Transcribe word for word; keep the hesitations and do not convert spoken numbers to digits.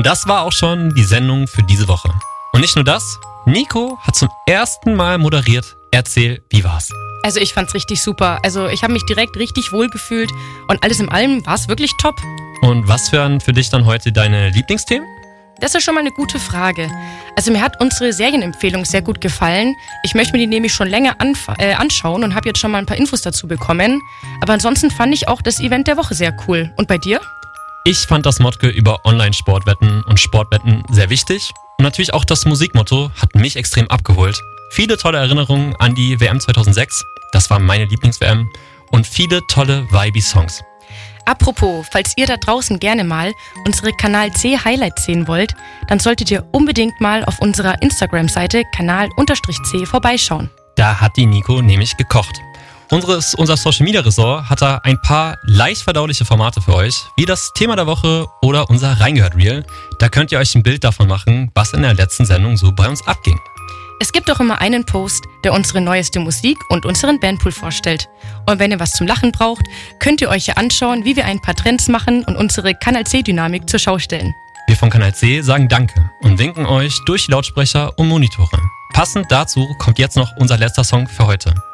Und das war auch schon die Sendung für diese Woche. Und nicht nur das, Nico hat zum ersten Mal moderiert. Erzähl, wie war's? Also ich fand's richtig super. Also ich habe mich direkt richtig wohl gefühlt und alles in allem war's wirklich top. Und was wären für dich dann heute deine Lieblingsthemen? Das ist schon mal eine gute Frage. Also mir hat unsere Serienempfehlung sehr gut gefallen. Ich möchte mir die nämlich schon länger anf- äh, anschauen und habe jetzt schon mal ein paar Infos dazu bekommen. Aber ansonsten fand ich auch das Event der Woche sehr cool. Und bei dir? Ich fand das Motto über Online-Sportwetten und Sportwetten sehr wichtig. Und natürlich auch das Musikmotto hat mich extrem abgeholt. Viele tolle Erinnerungen an die W M zweitausendsechs. Das war meine Lieblings-W M. Und viele tolle Vibe-Songs. Apropos, falls ihr da draußen gerne mal unsere Kanal C Highlights sehen wollt, dann solltet ihr unbedingt mal auf unserer Instagram-Seite Kanal-C vorbeischauen. Da hat die Nico nämlich gekocht. Unseres, unser Social-Media-Ressort hat da ein paar leicht verdauliche Formate für euch, wie das Thema der Woche oder unser Reingehört-Reel. Da könnt ihr euch ein Bild davon machen, was in der letzten Sendung so bei uns abging. Es gibt auch immer einen Post, der unsere neueste Musik und unseren Bandpool vorstellt. Und wenn ihr was zum Lachen braucht, könnt ihr euch ja anschauen, wie wir ein paar Trends machen und unsere Kanal C-Dynamik zur Schau stellen. Wir von Kanal C sagen Danke und winken euch durch die Lautsprecher und Monitore. Passend dazu kommt jetzt noch unser letzter Song für heute.